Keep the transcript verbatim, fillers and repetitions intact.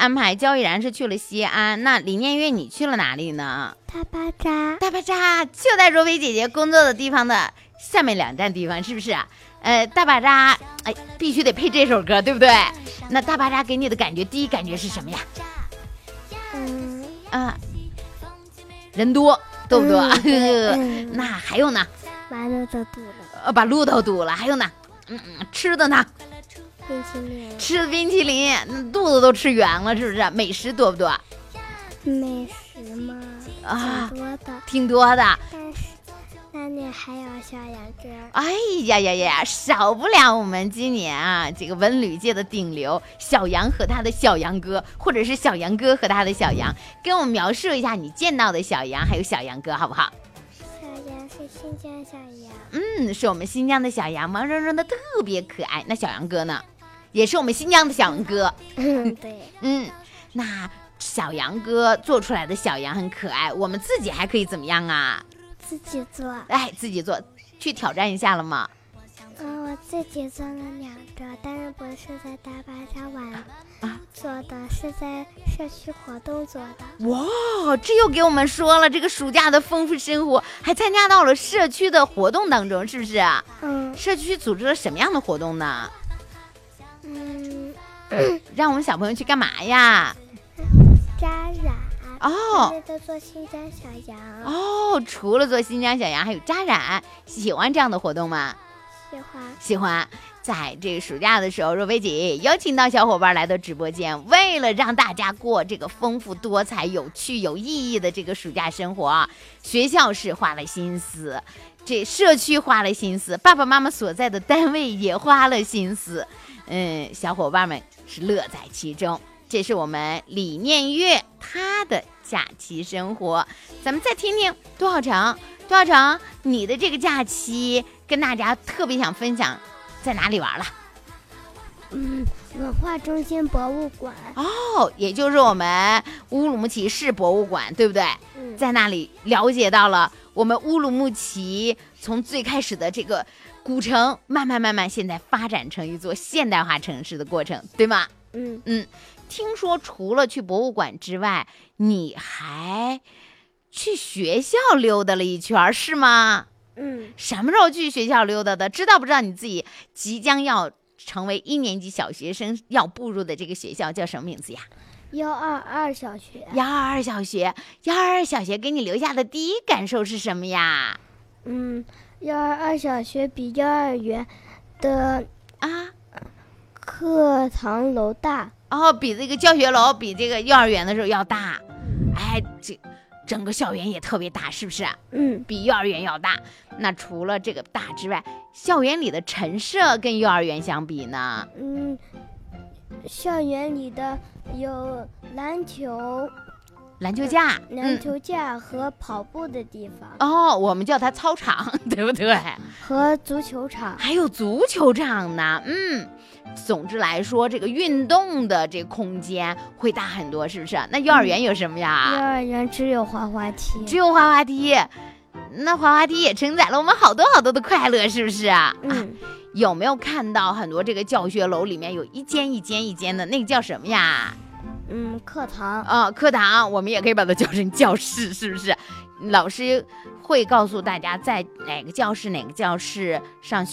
安排，焦依然是去了西安，那李念月你去了哪里呢？ 大巴扎， 大巴扎就在若薇姐姐工作的地方的下面两站地方，是不是？呃，大巴扎，哎，必须得配这首歌，对不对？那大巴扎给你的感觉，第一感觉是什么呀？ 嗯啊，人多，对不对？ 嗯那还有呢？ 完了都堵了， 呃，把路都堵了，还有呢？嗯嗯，吃的呢？ 冰淇淋， 吃的冰淇淋，那肚子都吃圆了，是不是？美食多不多？ 美食嘛， 啊挺多的， 挺多的。 但是那里还有小羊歌， 哎呀呀呀，少不了我们今年啊这个文旅界的顶流小杨和他的小杨哥，或者是小杨哥和他的小杨，跟我们描述一下你见到的小杨还有小杨哥好不好？ 小羊是新疆小羊， 嗯，是我们新疆的小羊，毛茸茸的，特别可爱。那小杨哥呢，也是我们新疆的小杨哥。 嗯，对， 嗯，那小杨哥做出来的小羊很可爱，我们自己还可以怎么样啊？ 自己做， 哎，自己做，去挑战一下了吗？ 嗯，我自己做了两个，但是不是在大巴扎玩啊做的，是在社区活动做的。 哇，这又给我们说了这个暑假的丰富生活，还参加到了社区的活动当中，是不是？ 嗯社区组织了什么样的活动呢？ 嗯， 让我们小朋友去干嘛呀？ 扎染， 哦为了做新疆小羊， 哦，除了做新疆小羊，还有扎染，喜欢这样的活动吗？ 喜欢， 喜欢。在这个暑假的时候，若薇姐邀请到小伙伴来到直播间，为了让大家过这个丰富多彩、有趣有意义的这个暑假生活，学校是花了心思，这社区花了心思，爸爸妈妈所在的单位也花了心思，嗯，小伙伴们是乐在其中。这是我们李念月他的假期生活，咱们再听听多少成，多少成，你的这个假期跟大家特别想分享。在哪里玩了？ 嗯，文化中心博物馆， 哦，也就是我们乌鲁木齐市博物馆，对不对？ 嗯， 在那里了解到了我们乌鲁木齐从最开始的这个古城，慢慢慢慢现在发展成一座现代化城市的过程，对吗？ 嗯嗯，听说除了去博物馆之外，你还去学校溜达了一圈，是吗？ 嗯， 什么时候去学校溜达的？知道不知道你自己即将要成为一年级小学生要步入的这个学校叫什么名字呀？ 幺二二小学， 幺二二小学。幺二二小学给你留下的第一感受是什么呀？ 嗯，幺二二小学比幼儿园的啊， 课堂楼大， 哦，比这个教学楼比这个幼儿园的时候要大。哎，这整个校园也特别大，是不是？ 嗯， 比幼儿园要大。那除了这个大之外，校园里的陈设跟幼儿园相比呢？ 嗯，校园里的有篮球、 篮球架， 篮球架和跑步的地方， 嗯、哦，我们叫它操场，对不对？ 和足球场， 还有足球场呢。嗯，总之来说，这个运动的这空间会大很多，是不是？那幼儿园有什么呀？ 幼儿园只有滑滑梯， 只有滑滑梯。那滑滑梯也承载了我们好多好多的快乐，是不是啊？ 嗯， 啊，有没有看到很多这个教学楼里面有一间一间一间的，那个叫什么呀？ 嗯，课堂， 啊、呃，课堂，我们也可以把它叫成教室，是不是？老师会告诉大家在哪个教室哪个教室上学。